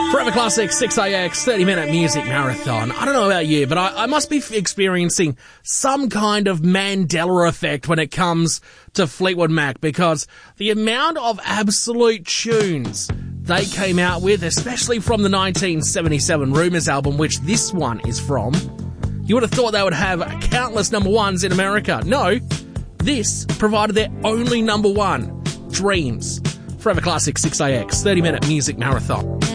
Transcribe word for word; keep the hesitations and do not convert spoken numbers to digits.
Forever Classic six A X thirty minute music marathon. I don't know about you, but I, I must be experiencing some kind of Mandela effect when it comes to Fleetwood Mac, because the amount of absolute tunes they came out with, especially from the nineteen seventy-seven Rumours album, which this one is from, you would have thought they would have countless number ones in America. No, this provided their only number one, Dreams. Forever Classic six A X thirty minute music marathon.